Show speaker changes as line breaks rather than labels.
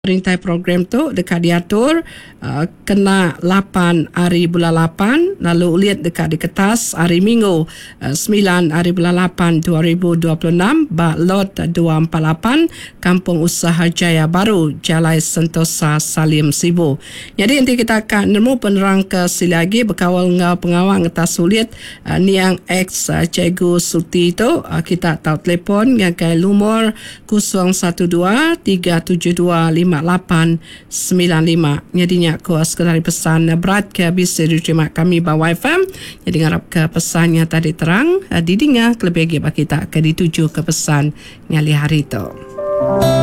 Perintai program tu dekat diatur kena 8 hari bulan 8, lalu ulit dekat di kertas hari Minggu 9 hari bulan 8 2026 bak lot 248 Kampung Usaha Jaya Baru, Jalai Sentosa, Salim Sibu. Jadi nanti kita akan nemu penerang ke sili lagi berkawal dengan pengawal ngetas sulit ni yang ex Cikgu Suti tu. Kita tahu telefon yang kaya lumur 012 372 5895. Jadinya aku sekadar pesan berat ke bisa diterima kami bawa FM. Jadi ngarap ke pesannya tadi terang didengar lebih lagi bagi kita ke dituju ke pesan nyali hari itu.